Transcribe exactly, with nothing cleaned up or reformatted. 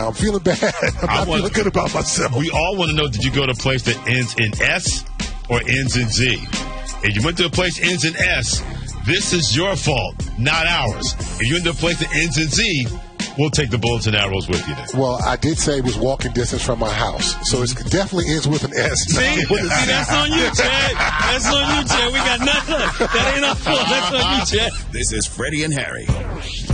I'm feeling bad. I'm not wanna, feeling good about myself. We all want to know, did you go to a place that ends in S or ends in Z? If you went to a place that ends in S, this is your fault, not ours. If you went to a place that ends in Z, we'll take the bullets and arrows with you then. Well, I did say it was walking distance from my house, so it definitely ends with an S. See, See that's on you, Chad. That's on you, Chad. We got nothing. That ain't our fault. That's on you, Chad. This is Freddie and Harry.